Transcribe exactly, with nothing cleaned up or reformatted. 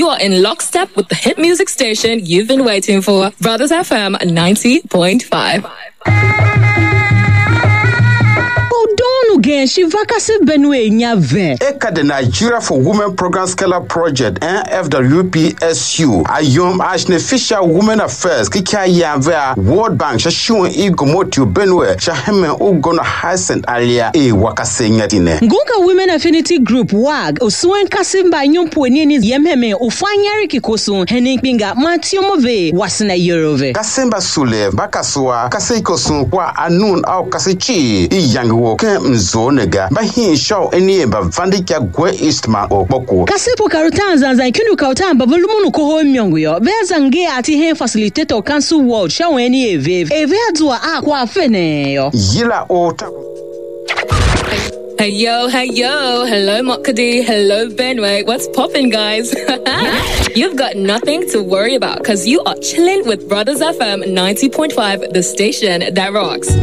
You are in lockstep with the hit music station you've been waiting for, Brothers F M ninety point five. Again, she vacancy Benue Nyave. Eka the Nigeria for Women Program Scalar Project N F W P S U. Ayom Ashne Fisher Women Affairs Kika Yave World Bank Shashun Igomotio Benue Shaheme Ugona Hyacinth Alia E Wakase Nyatine. Gunga Women Affinity Group W A G Osuen Kasimba Nyompo Nini Yemheme Ufanyari Kikosun Henning Pinga Matiomove Wasina Yorove. Kasemba Sule Bakaswa Kaseikosun Kwa Anun au Kasechi I Yangwo Kem Zonega Bahin Shaw Enieba Vandika Gwe Eastman or Boko. Kasepo Karutanza Zankinu Kautamba Volumunu Koho Myonguyo Bezange Ati Hen Facilitator Council World Shaw Eni Eve Eveadua Aqua Feneo Yila Ota. Hey yo, hey yo, hello Mokadi, hello Benway, what's poppin' guys? You've got nothing to worry about because you are chilling with Brothers F M ninety point five, the station that rocks.